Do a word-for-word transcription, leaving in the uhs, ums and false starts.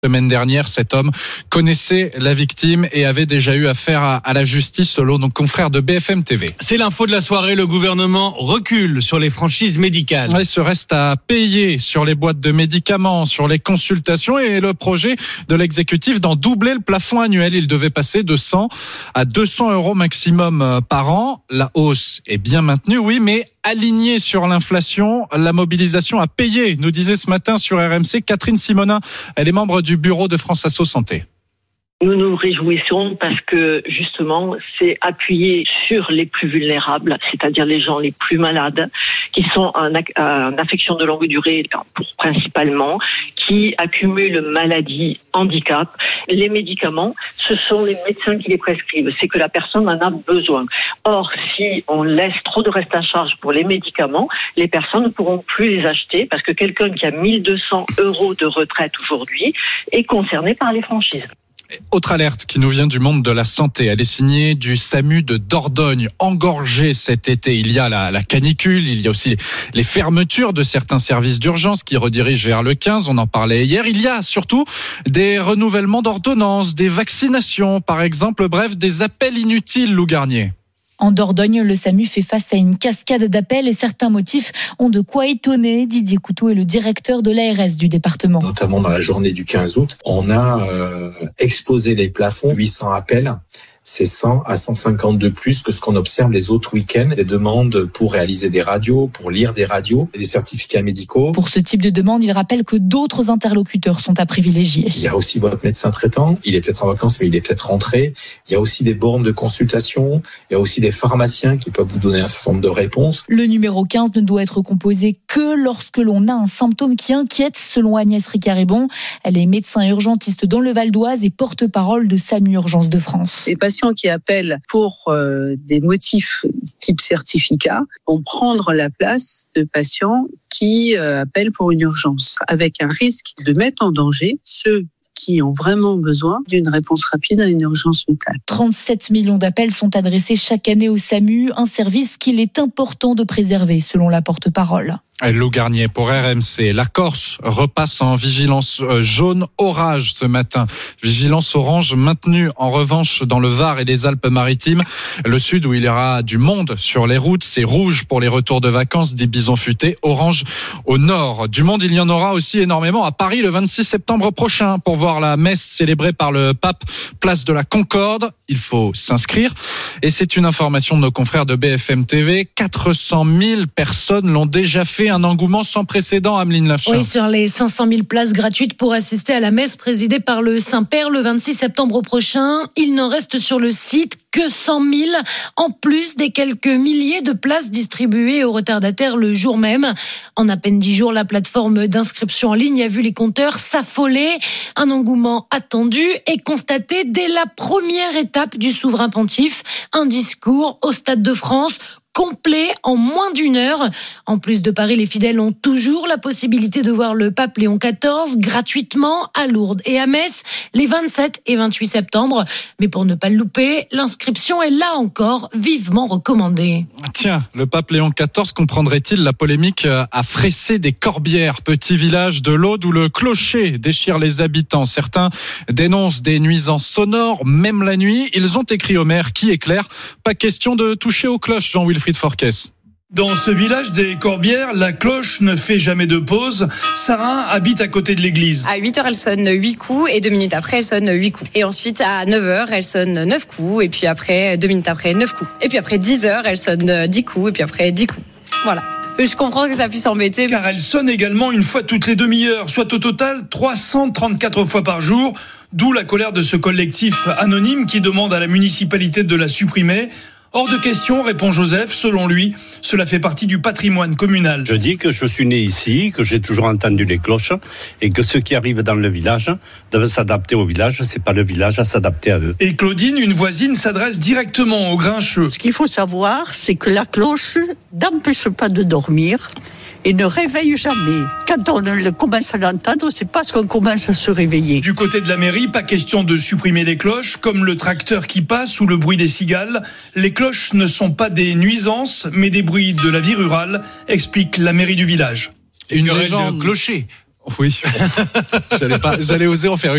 Semaine dernière, cet homme connaissait la victime et avait déjà eu affaire à, à la justice selon nos confrères de B F M T V. C'est l'info de la soirée, le gouvernement recule sur les franchises médicales. Il se reste à payer sur les boîtes de médicaments, sur les consultations et le projet de l'exécutif d'en doubler le plafond annuel. Il devait passer de cent à deux cents euros maximum par an. La hausse est bien maintenue, oui, mais alignée sur l'inflation, la mobilisation a payé, nous disait ce matin sur R M C Catherine Simonin. Elle est membre du bureau de France Asso Santé. Nous nous réjouissons parce que justement c'est appuyé sur les plus vulnérables, c'est-à-dire les gens les plus malades, qui sont en, en affection de longue durée principalement, qui accumulent maladies, handicap. Les médicaments, ce sont les médecins qui les prescrivent, c'est que la personne en a besoin. Or, si on laisse trop de reste à charge pour les médicaments, les personnes ne pourront plus les acheter parce que quelqu'un qui a mille deux cents euros de retraite aujourd'hui est concerné par les franchises. Autre alerte qui nous vient du monde de la santé. Elle est signée du SAMU de Dordogne, engorgé cet été. Il y a la, la canicule, il y a aussi les fermetures de certains services d'urgence qui redirigent vers le quinze. On en parlait hier. Il y a surtout des renouvellements d'ordonnances, des vaccinations, par exemple. Bref, des appels inutiles, Lou Garnier. En Dordogne, le SAMU fait face à une cascade d'appels et certains motifs ont de quoi étonner. Didier Couteau est le directeur de l'A R S du département. Notamment dans la journée du quinze août, on a euh, explosé les plafonds, huit cents appels. C'est cent à cent cinquante de plus que ce qu'on observe les autres week-ends. Des demandes pour réaliser des radios, pour lire des radios, des certificats médicaux. Pour ce type de demande, il rappelle que d'autres interlocuteurs sont à privilégier. Il y a aussi votre médecin traitant. Il est peut-être en vacances, mais il est peut-être rentré. Il y a aussi des bornes de consultation. Il y a aussi des pharmaciens qui peuvent vous donner un certain nombre de réponses. Le numéro quinze ne doit être composé que lorsque l'on a un symptôme qui inquiète, selon Agnès Ricard-Ribon. Elle est médecin urgentiste dans le Val d'Oise et porte-parole de SAMU Urgence de France. Les patients qui appellent pour euh, des motifs type certificat vont prendre la place de patients qui euh, appellent pour une urgence, avec un risque de mettre en danger ceux qui ont vraiment besoin d'une réponse rapide à une urgence vitale. trente-sept millions d'appels sont adressés chaque année au SAMU, un service qu'il est important de préserver, selon la porte-parole. Lou Garnier pour R M C. La Corse repasse en vigilance jaune orage ce matin. Vigilance orange maintenue en revanche dans le Var et les Alpes-Maritimes. Le sud où il y aura du monde sur les routes, c'est rouge pour les retours de vacances des bisons futés. Orange au nord. Du monde, il y en aura aussi énormément à Paris le vingt-six septembre prochain pour voir la messe célébrée par le pape, place de la Concorde. Il faut s'inscrire. Et c'est une information de nos confrères de B F M T V. quatre cent mille personnes l'ont déjà fait. Un engouement sans précédent, Ameline Lafchin. Oui, sur les cinq cent mille places gratuites pour assister à la messe présidée par le Saint-Père le vingt-six septembre prochain, il n'en reste sur le site que cent mille, en plus des quelques milliers de places distribuées aux retardataires le jour même. En à peine dix jours, la plateforme d'inscription en ligne a vu les compteurs s'affoler. Un engouement attendu et constaté dès la première étape du souverain pontife, un discours au Stade de France complet en moins d'une heure. En plus de Paris, les fidèles ont toujours la possibilité de voir le pape Léon quatorze gratuitement à Lourdes et à Metz les vingt-sept et vingt-huit septembre. Mais pour ne pas le louper, l'inscription est là encore vivement recommandée. Tiens, le pape Léon quatorze comprendrait-il la polémique à Fressé des Corbières, petit village de l'Aude où le clocher déchire les habitants. Certains dénoncent des nuisances sonores, même la nuit. Ils ont écrit au maire qui éclaire. Pas question de toucher aux cloches, Jean-Wilfried Forquès. Dans ce village des Corbières, la cloche ne fait jamais de pause. Sarah habite à côté de l'église. À huit heures, elle sonne huit coups et deux minutes après, elle sonne huit coups. Et ensuite, à neuf heures, elle sonne neuf coups et puis après, deux minutes après, neuf coups. Et puis après dix heures, elle sonne dix coups et puis après dix coups. Voilà. Je comprends que ça puisse embêter. Car elle sonne également une fois toutes les demi-heures, soit au total trois cent trente-quatre fois par jour. D'où la colère de ce collectif anonyme qui demande à la municipalité de la supprimer. Hors de question, répond Joseph. Selon lui, cela fait partie du patrimoine communal. Je dis que je suis né ici, que j'ai toujours entendu les cloches et que ceux qui arrivent dans le village doivent s'adapter au village. C'est pas le village à s'adapter à eux. Et Claudine, une voisine, s'adresse directement aux grincheux. Ce qu'il faut savoir, c'est que la cloche n'empêche pas de dormir et ne réveille jamais. Quand on commence à l'entendre, c'est parce qu'on commence à se réveiller. Du côté de la mairie, pas question de supprimer les cloches, comme le tracteur qui passe ou le bruit des cigales. Les cloches ne sont pas des nuisances, mais des bruits de la vie rurale, explique la mairie du village. Une légende de clocher. Oui, j'allais pas, j'allais oser en faire une.